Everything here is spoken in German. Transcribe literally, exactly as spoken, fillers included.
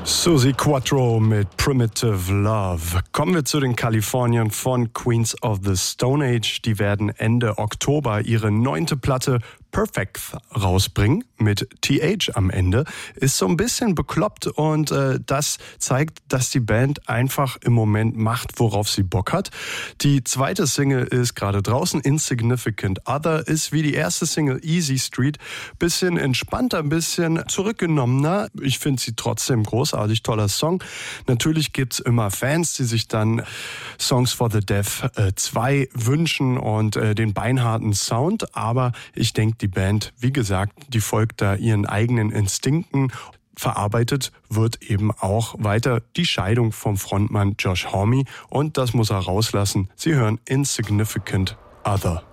Suzi Quatro mit Primitive Love. Kommen wir zu den Kaliforniern von Queens of the Stone Age. Die werden Ende Oktober ihre neunte Platte Perfect rausbringen mit T H am Ende. Ist so ein bisschen bekloppt und äh, das zeigt, dass die Band einfach im Moment macht, worauf sie Bock hat. Die zweite Single ist gerade draußen, Insignificant Other, ist wie die erste Single Easy Street. Bisschen entspannter, ein bisschen zurückgenommener. Ich finde sie trotzdem großartig, toller Song. Natürlich gibt's immer Fans, die sich dann Songs for the Deaf zwei wünschen und äh, den beinharten Sound, aber ich denke, die Band, wie gesagt, die folgt da ihren eigenen Instinkten. Verarbeitet wird eben auch weiter die Scheidung vom Frontmann Josh Homme und das muss er rauslassen. Sie hören Insignificant Other.